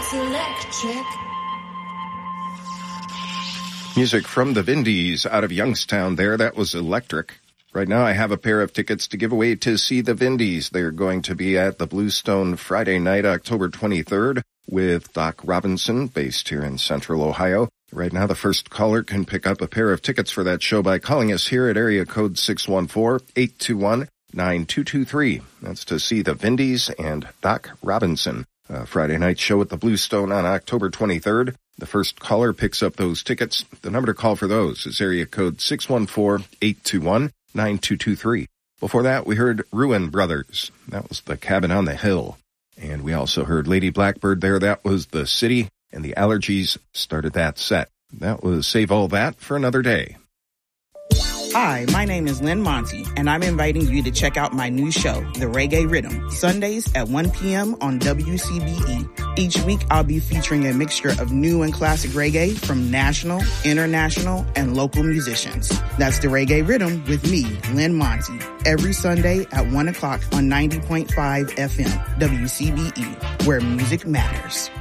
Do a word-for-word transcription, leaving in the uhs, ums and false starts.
It's electric. Music from the Vindies out of Youngstown there. That was Electric. Right now I have a pair of tickets to give away to see the Vindies. They're going to be at the Bluestone Friday night, October twenty-third, with Doc Robinson, based here in Central Ohio. Right now the first caller can pick up a pair of tickets for that show by calling us here at area code six one four, eight two one, nine two two three. That's to see the Vindies and Doc Robinson. A Friday night show at the Bluestone on October twenty-third. The first caller picks up those tickets. The number to call for those is area code six one four, eight two one, nine two two three. Before that, we heard Ruin Brothers. That was the Cabin on the Hill. And we also heard Lady Blackbird there. That was The City. And the Allergies started that set. That was Save All That for Another Day. Hi, my name is Lynn Monty, and I'm inviting you to check out my new show, The Reggae Rhythm, Sundays at one p.m. on W C B E. Each week, I'll be featuring a mixture of new and classic reggae from national, international, and local musicians. That's The Reggae Rhythm with me, Lynn Monty, every Sunday at one o'clock on ninety point five F M, W C B E, where music matters.